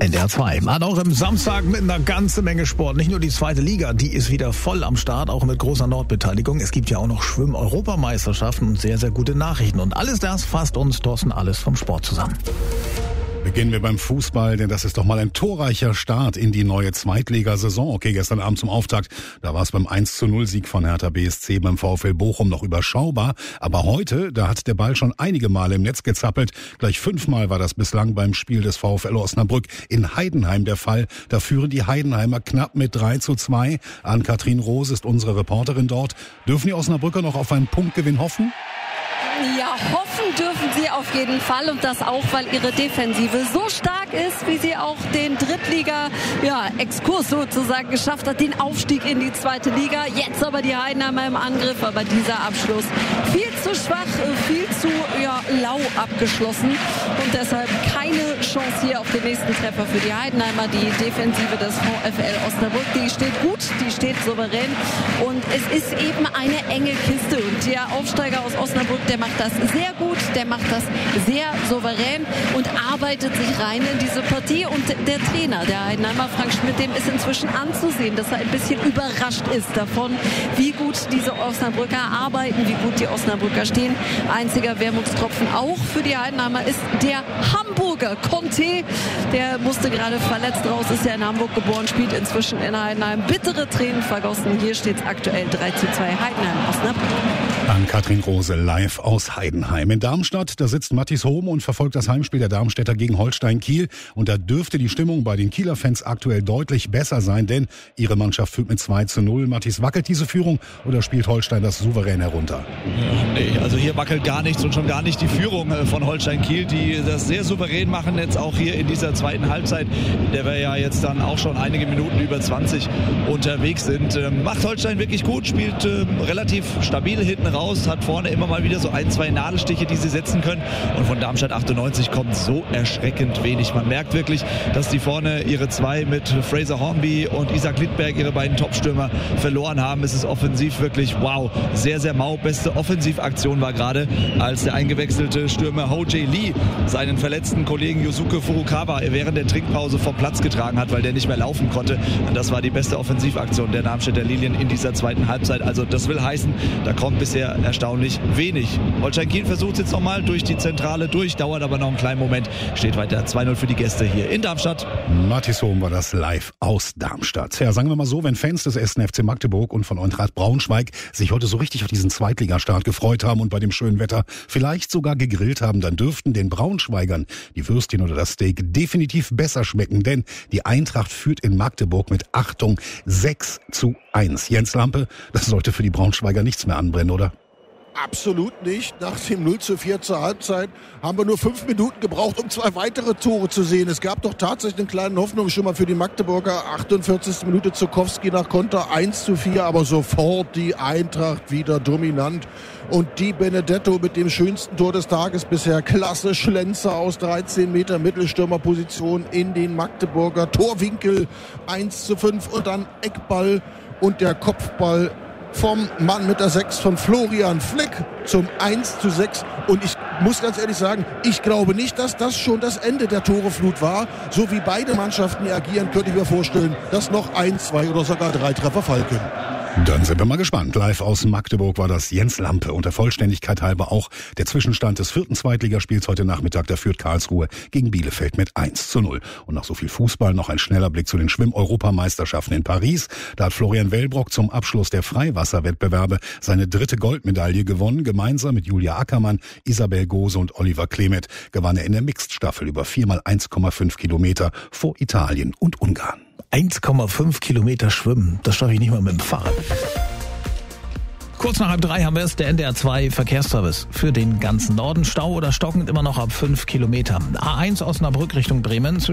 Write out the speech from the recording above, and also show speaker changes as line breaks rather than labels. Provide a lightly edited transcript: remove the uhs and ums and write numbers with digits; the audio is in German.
NDR 2. An eurem Samstag mit einer ganzen Menge Sport. Nicht nur die zweite Liga, die ist wieder voll am Start, auch mit großer Nordbeteiligung. Es gibt ja auch noch Schwimm-Europameisterschaften und sehr, sehr gute Nachrichten. Und alles das fasst uns Thorsten alles vom Sport zusammen.
Beginnen wir beim Fußball, denn das ist doch mal ein torreicher Start in die neue Zweitligasaison. Okay, gestern Abend zum Auftakt, da war es beim 1:0-Sieg von Hertha BSC beim VfL Bochum noch überschaubar. Aber heute, da hat der Ball schon einige Male im Netz gezappelt. Gleich 5-mal war das bislang beim Spiel des VfL Osnabrück in Heidenheim der Fall. Da führen die Heidenheimer knapp mit 3:2. Ann-Kathrin Rose ist unsere Reporterin dort. Dürfen die Osnabrücker noch auf einen Punktgewinn hoffen?
Ja, hoffen dürfen sie auf jeden Fall und das auch, weil ihre Defensive so stark ist, wie sie auch den Drittliga-Exkurs sozusagen geschafft hat, den Aufstieg in die zweite Liga. Jetzt aber die Heidenheimer im Angriff, aber dieser Abschluss viel zu schwach, viel zu lau abgeschlossen und deshalb keine Chance hier auf den nächsten Treffer für die Heidenheimer. Die Defensive des VfL Osnabrück, die steht gut, die steht souverän und es ist eben eine enge Kiste und der Aufsteiger aus Osnabrück, der macht das sehr gut, der macht das sehr souverän und arbeitet sich rein in diese Partie. Und der Trainer, der Heidenheimer, Frank Schmidt, dem ist inzwischen anzusehen, dass er ein bisschen überrascht ist davon, wie gut diese Osnabrücker arbeiten, wie gut die Osnabrücker stehen. Einziger Wermutstropfen auch für die Heidenheimer ist der Hamburger Conte. Der musste gerade verletzt raus, ist ja in Hamburg geboren, spielt inzwischen in Heidenheim. Bittere Tränen vergossen. Hier steht es aktuell 3:2 Heidenheim Osnabrück.
Ann-Kathrin Rose live aus Heidenheim. In Darmstadt, da sitzt Mathis Hohm und verfolgt das Heimspiel der Darmstädter gegen Holstein Kiel. Und da dürfte die Stimmung bei den Kieler Fans aktuell deutlich besser sein, denn ihre Mannschaft führt mit 2:0. Mathis, wackelt diese Führung oder spielt Holstein das souverän herunter?
Ja, nee, also hier wackelt gar nichts und schon gar nicht die Führung von Holstein Kiel, die das sehr souverän machen, jetzt auch hier in dieser zweiten Halbzeit, in der wir ja jetzt dann auch schon einige Minuten über 20 unterwegs sind. Macht Holstein wirklich gut, spielt relativ stabil hinten raus, hat vorne immer mal wieder so ein, zwei Nadelstiche, die sie setzen können. Und von Darmstadt 98 kommt so erschreckend wenig. Man merkt wirklich, dass die vorne ihre zwei mit Fraser Hornby und Isaac Littberg, ihre beiden Topstürmer, verloren haben. Es ist offensiv wirklich wow, sehr, sehr mau. Beste Offensivaktion war gerade, als der eingewechselte Stürmer Ho-Jae Lee seinen verletzten Kollegen Yosuke Furukawa während der Trinkpause vom Platz getragen hat, weil der nicht mehr laufen konnte. Und das war die beste Offensivaktion der Darmstädter Lilien in dieser zweiten Halbzeit. Also das will heißen, da kommt bisher erstaunlich wenig. Holstein Kiel versucht es jetzt nochmal durch die Zentrale durch, dauert aber noch einen kleinen Moment. Steht weiter 2:0 für die Gäste hier in Darmstadt.
Mathis Hohm war das live aus Darmstadt. Ja, sagen wir mal so, wenn Fans des 1. FC Magdeburg und von Eintracht Braunschweig sich heute so richtig auf diesen Zweitligastart gefreut haben und bei dem schönen Wetter vielleicht sogar gegrillt haben, dann dürften den Braunschweigern die Würstchen oder das Steak definitiv besser schmecken, denn die Eintracht führt in Magdeburg mit, Achtung, 6:1. Jens Lampe, das sollte für die Braunschweiger nichts mehr anbrennen, oder?
Absolut nicht. Nach dem 0:4 zur Halbzeit haben wir nur 5 Minuten gebraucht, um 2 weitere Tore zu sehen. Es gab doch tatsächlich eine kleine Hoffnung schon mal für die Magdeburger. 48. Minute Zukowski nach Konter 1:4, aber sofort die Eintracht wieder dominant. Und Di Benedetto mit dem schönsten Tor des Tages bisher. Klasse Schlenzer aus 13 Meter Mittelstürmerposition in den Magdeburger Torwinkel. 1:5 und dann Eckball und der Kopfball vom Mann mit der 6 von Florian Flick zum 1:6. Und ich muss ganz ehrlich sagen, ich glaube nicht, dass das schon das Ende der Toreflut war. So wie beide Mannschaften agieren, könnte ich mir vorstellen, dass noch 1, 2 oder sogar 3 Treffer fallen können.
Dann sind wir mal gespannt. Live aus Magdeburg war das Jens Lampe. Und der Vollständigkeit halber auch der Zwischenstand des 4. Zweitligaspiels heute Nachmittag. Da führt Karlsruhe gegen Bielefeld mit 1:0. Und nach so viel Fußball noch ein schneller Blick zu den Schwimm-Europameisterschaften in Paris. Da hat Florian Wellbrock zum Abschluss der Freiwasserwettbewerbe seine 3. Goldmedaille gewonnen. Gemeinsam mit Julia Ackermann, Isabel Gose und Oliver Klemet gewann er in der Mixed-Staffel über 4x1,5 Kilometer vor Italien und Ungarn.
1,5 Kilometer schwimmen, das schaffe ich nicht mal mit dem Fahrrad. Kurz nach 2:30 haben wir es, der NDR 2 Verkehrsservice für den ganzen Norden. Stau oder stockend immer noch ab 5 Kilometer. A1 Osnabrück Richtung Bremen.